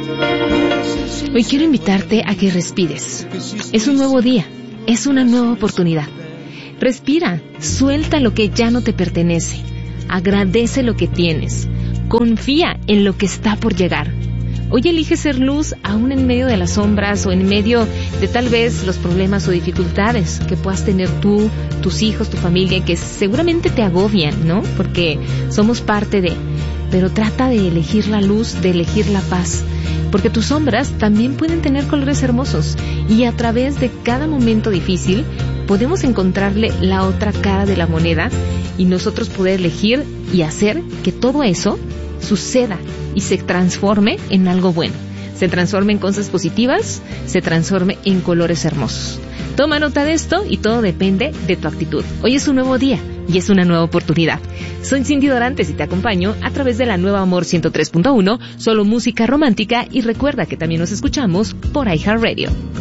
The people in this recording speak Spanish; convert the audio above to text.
Hoy quiero invitarte a que respires. Es un nuevo día, es una nueva oportunidad. Respira, suelta lo que ya no te pertenece. Agradece lo que tienes. Confía en lo que está por llegar. Hoy elige ser luz aún en medio de las sombras o en medio de tal vez los problemas o dificultades que puedas tener tú, tus hijos, tu familia, que seguramente te agobian, ¿no? Porque somos parte de... Pero trata de elegir la luz, de elegir la paz. Porque tus sombras también pueden tener colores hermosos. Y a través de cada momento difícil podemos encontrarle la otra cara de la moneda y nosotros poder elegir y hacer que todo eso suceda y se transforme en algo bueno. Se transforme en cosas positivas, se transforme en colores hermosos. Toma nota de esto y todo depende de tu actitud. Hoy es un nuevo día y es una nueva oportunidad. Soy Cindy Dorantes y te acompaño a través de la nueva Amor 103.1, solo música romántica, y recuerda que también nos escuchamos por iHeartRadio.